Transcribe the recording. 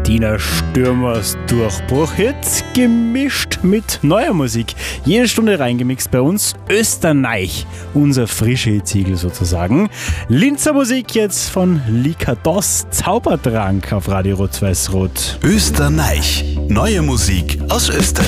Tina Stürmers Durchbruch, jetzt gemischt mit neuer Musik. Jede Stunde reingemixt bei uns. Österreich, unser frische Hitziegel sozusagen. Linzer Musik jetzt von Likados, Zaubertrank auf Radio Rot-Weiß-Rot. Österreich, neue Musik aus Österreich.